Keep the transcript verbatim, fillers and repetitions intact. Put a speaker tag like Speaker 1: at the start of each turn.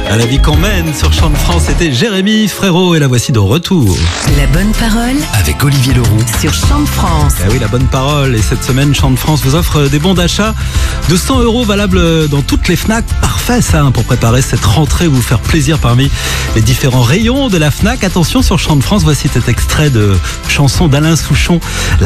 Speaker 1: À la vie qu'on mène sur Chant de France, c'était Jérémy Frérot et la voici de retour.
Speaker 2: La bonne parole
Speaker 3: avec Olivier Leroux
Speaker 2: sur Chant de France.
Speaker 1: Ah oui, la bonne parole. Et cette semaine, Chant de France vous offre des bons d'achat de cent euros valables dans toutes les Fnac. Parfait ça, hein, pour préparer cette rentrée, vous faire plaisir parmi les différents rayons de la Fnac. Attention, sur Chant de France, voici cet extrait de chanson d'Alain Souchon,